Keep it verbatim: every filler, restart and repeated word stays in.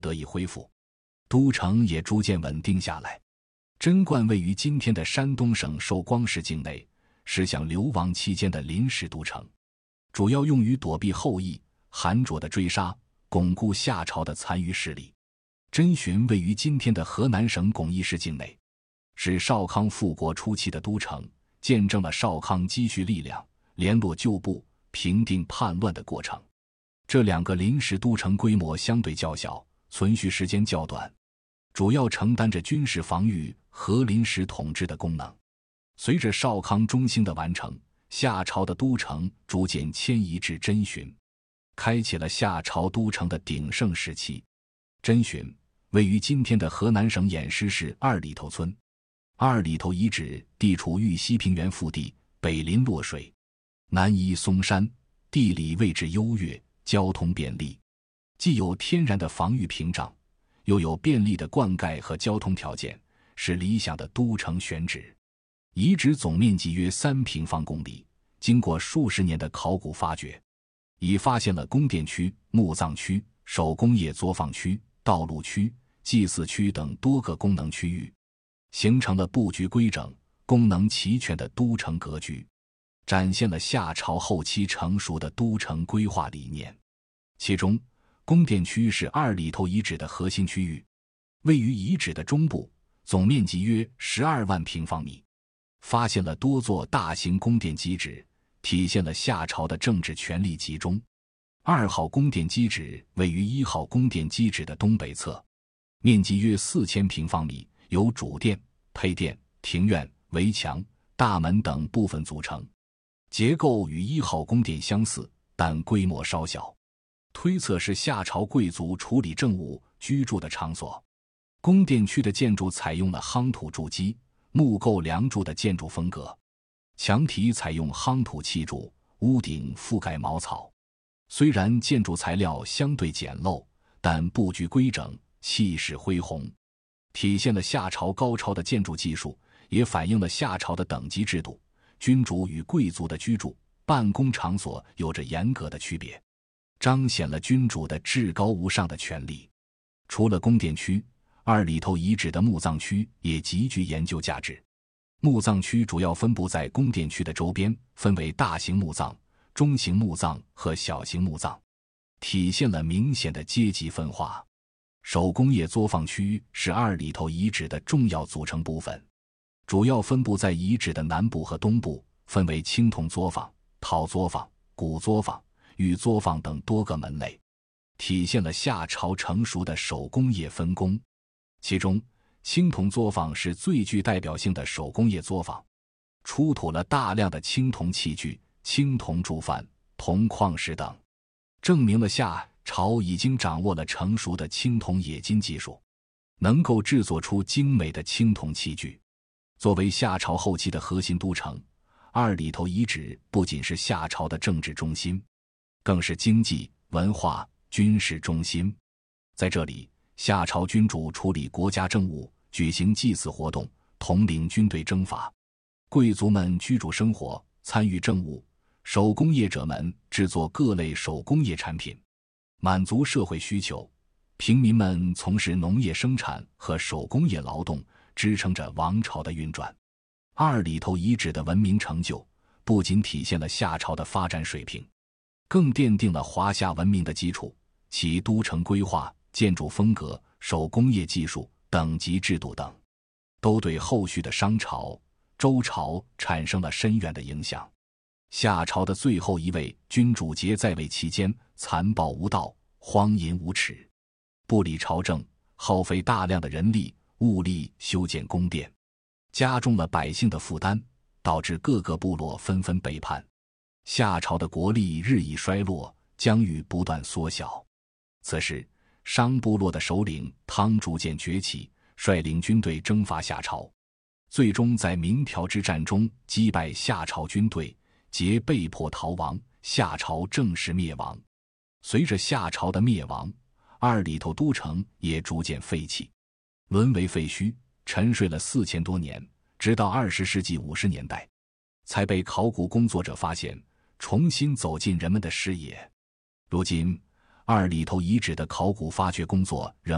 得以恢复，都城也逐渐稳定下来。贞观位于今天的山东省寿光市境内，是向流亡期间的临时都城，主要用于躲避后羿、韩卓的追杀，巩固夏朝的残余势力。真寻位于今天的河南省巩义市境内，是少康复国初期的都城，见证了少康积蓄力量、联络旧部、平定叛乱的过程。这两个临时都城规模相对较小，存续时间较短，主要承担着军事防御和临时统治的功能。随着少康中兴的完成，夏朝的都城逐渐迁移至真寻，开启了夏朝都城的鼎盛时期。真寻位于今天的河南省偃师市二里头村，二里头遗址地处豫西平原腹地，北临洛水，南依嵩山，地理位置优越，交通便利，既有天然的防御屏障，又有便利的灌溉和交通条件，是理想的都城选址。遗址总面积约三平方公里，经过数十年的考古发掘，已发现了宫殿区、墓葬区、手工业作坊区、道路区、祭祀区等多个功能区域，形成了布局规整、功能齐全的都城格局，展现了夏朝后期成熟的都城规划理念。其中，宫殿区是二里头遗址的核心区域，位于遗址的中部，总面积约十二万平方米，发现了多座大型宫殿基址，体现了夏朝的政治权力集中。二号宫殿基址位于一号宫殿基址的东北侧，面积约四千平方米，由主殿、配殿、庭院、围墙、大门等部分组成，结构与一号宫殿相似，但规模稍小，推测是夏朝贵族处理政务、居住的场所。宫殿区的建筑采用了夯土筑基、木构梁柱的建筑风格，墙体采用夯土砌筑，屋顶覆盖茅草。虽然建筑材料相对简陋，但布局规整，气势恢宏，体现了夏朝高超的建筑技术，也反映了夏朝的等级制度，君主与贵族的居住、办公场所有着严格的区别，彰显了君主的至高无上的权力。除了宫殿区，二里头遗址的墓葬区也极具研究价值。墓葬区主要分布在宫殿区的周边，分为大型墓葬、中型墓葬和小型墓葬，体现了明显的阶级分化。手工业作坊区是二里头遗址的重要组成部分，主要分布在遗址的南部和东部，分为青铜作坊、陶作坊、骨作坊、玉作坊等多个门类，体现了夏朝成熟的手工业分工。其中，青铜作坊是最具代表性的手工业作坊，出土了大量的青铜器具、青铜铸范、铜矿石等，证明了夏朝已经掌握了成熟的青铜冶金技术，能够制作出精美的青铜器具。作为夏朝后期的核心都城，二里头遗址不仅是夏朝的政治中心，更是经济、文化、军事中心。在这里，夏朝君主处理国家政务，举行祭祀活动，统领军队征伐；贵族们居住生活，参与政务；手工业者们制作各类手工业产品，满足社会需求；平民们从事农业生产和手工业劳动，支撑着王朝的运转。二里头遗址的文明成就，不仅体现了夏朝的发展水平，更奠定了华夏文明的基础。其都城规划、建筑风格、手工业技术、等级制度等，都对后续的商朝、周朝产生了深远的影响。夏朝的最后一位君主桀在位期间，残暴无道，荒淫无耻，不理朝政，耗费大量的人力物力修建宫殿，加重了百姓的负担，导致各个部落纷纷背叛。夏朝的国力日益衰落，疆域不断缩小。此时，商部落的首领汤逐渐崛起，率领军队征伐夏朝，最终在鸣条之战中击败夏朝军队，桀被迫逃亡，夏朝正式灭亡。随着夏朝的灭亡，二里头都城也逐渐废弃，沦为废墟，沉睡了四千多年，直到二十世纪五十年代，才被考古工作者发现，重新走进人们的视野。如今，二里头遗址的考古发掘工作仍